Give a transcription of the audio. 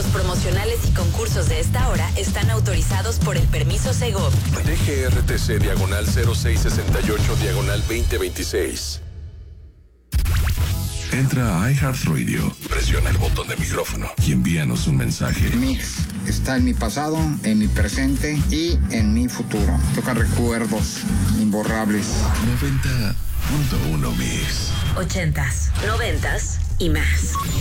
promocionales y concursos de esta hora están autorizados por el permiso Segov. DGRTC /0668/2026. Entra a iHeartRadio, presiona el botón de micrófono y envíanos un mensaje. Mix está en mi pasado, en mi presente y en mi futuro. Toca recuerdos imborrables. 90.1 Mix. 80s, 90s y más.